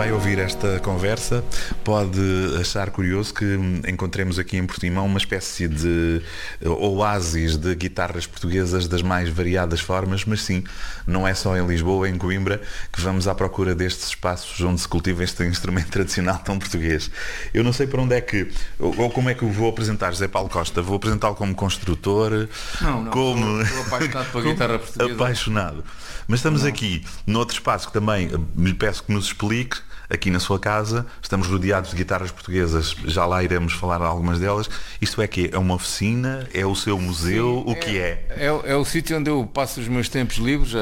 vai ouvir esta conversa pode achar curioso que encontremos aqui em Portimão uma espécie de oásis de guitarras portuguesas das mais variadas formas, mas sim, não é só em Lisboa, em Coimbra, que vamos à procura destes espaços onde se cultiva este instrumento tradicional tão português. Eu não sei para onde é que, ou como é que o vou apresentar, José Paulo Costa. Vou apresentá-lo como construtor, como... Estou apaixonado pela guitarra portuguesa. Apaixonado. Mas estamos aqui noutro espaço que também lhe peço que nos explique, aqui na sua casa. Estamos rodeados de guitarras portuguesas, já lá iremos falar de algumas delas. Isto é que é uma oficina? É o seu museu? Sim, o que é? É o sítio onde eu passo os meus tempos livres,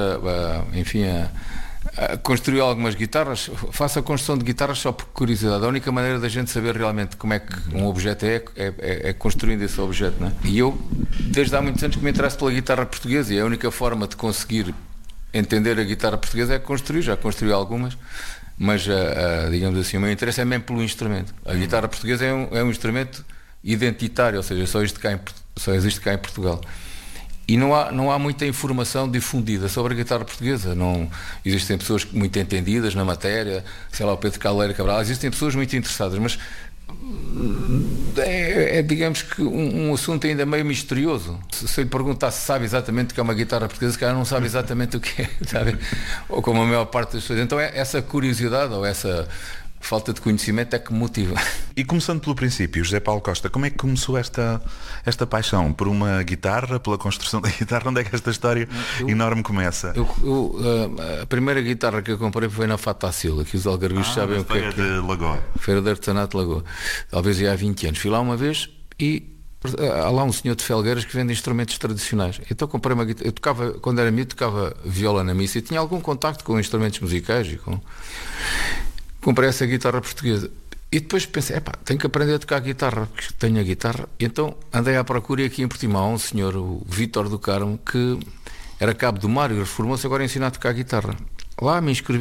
a construir algumas guitarras. Faço a construção de guitarras só por curiosidade. A única maneira da gente saber realmente como é que um objeto é construindo esse objeto, não é? E eu, desde há muitos anos que me interesso pela guitarra portuguesa, e a única forma de conseguir entender a guitarra portuguesa é construir. Já construí algumas, mas digamos assim, o meu interesse é mesmo pelo instrumento. A guitarra portuguesa é um instrumento identitário, ou seja, só existe cá em Portugal. E não há muita informação difundida sobre a guitarra portuguesa. Não existem pessoas muito entendidas na matéria, sei lá, o Pedro Caldeira Cabral. Existem pessoas muito interessadas, mas digamos que um assunto ainda meio misterioso. Se eu lhe perguntar se sabe exatamente o que é uma guitarra portuguesa, cara não sabe exatamente o que é, sabe? Ou como a maior parte das pessoas. Então essa curiosidade ou essa falta de conhecimento é que me motiva. E começando pelo princípio, José Paulo Costa, como é que começou esta paixão por uma guitarra, pela construção da guitarra? Onde é que esta história enorme começa? A primeira guitarra que eu comprei foi na Fatacil, que os algarvios sabem o que é. Feira de Lagoa. Feira de Artesanato de Lagoa. Talvez ia há 20 anos. Fui lá uma vez e há lá um senhor de Felgueiras que vende instrumentos tradicionais. Então comprei uma guitarra. Eu tocava, quando era miúdo, tocava viola na missa e tinha algum contacto com instrumentos musicais e comprei essa guitarra portuguesa. E depois pensei, tenho que aprender a tocar guitarra, porque tenho a guitarra. E então andei à procura aqui em Portimão, um senhor, o Vítor do Carmo, que era cabo do mar e reformou-se agora a ensinar a tocar guitarra. Lá me inscrevi